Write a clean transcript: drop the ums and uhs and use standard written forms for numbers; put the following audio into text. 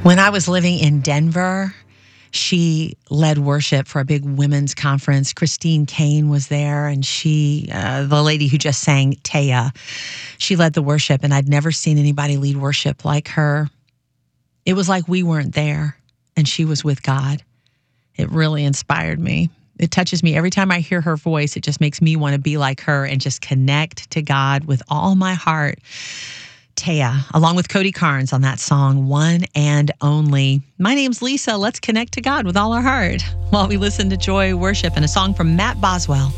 When I was living in Denver, she led worship for a big women's conference. Christine Kane was there, and the lady who just sang, Taya, she led the worship, and I'd never seen anybody lead worship like her. It was like we weren't there, and she was with God. It really inspired me. It touches me every time I hear her voice. It just makes me want to be like her and just connect to God with all my heart. Taya, along with Cody Carnes on that song, One and Only. My name's Lisa. Let's connect to God with all our heart while we listen to Joy Worship and a song from Matt Boswell.